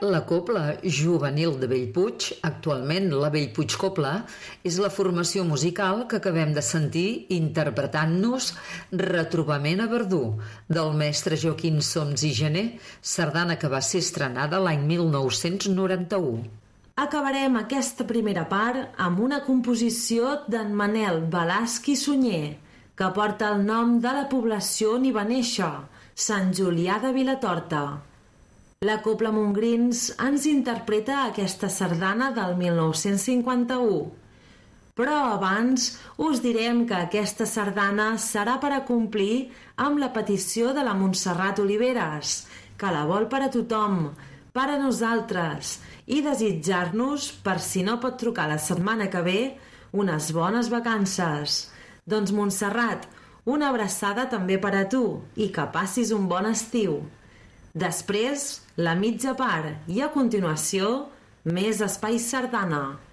La Cobla Juvenil de Bellpuig, actualment la Bellpuig Cobla, és la formació musical que acabem de sentir interpretant-nos Retrobament a Verdú, del mestre Joaquim Soms i Gené, sardana que va ser estrenada l'any 1991. Acabarem aquesta primera part amb una composició d'en Manel Balasc i Sunyer, que porta el nom de la població on hi va néixer, Sant Julià de Vilatorta. La Cobla Montgrins ens interpreta aquesta sardana del 1951. Però abans us direm que aquesta sardana serà per a complir amb la petició de la Montserrat Oliveres, que la vol per a tothom, per a nosaltres, i desitjar-nos, per si no pot trucar la setmana que ve, unes bones vacances. Doncs Montserrat, una abraçada també per a tu i que passis un bon estiu. Després, la mitja part i a continuació, més Espai Sardana.